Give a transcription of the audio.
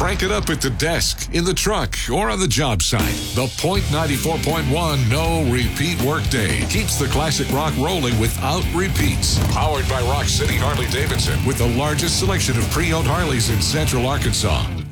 Crank it up at the desk, in the truck, or on the job site. The Point 94.1 No Repeat Workday keeps the classic rock rolling without repeats. Powered by Rock City Harley-Davidson with the largest selection of pre-owned Harleys in Central Arkansas.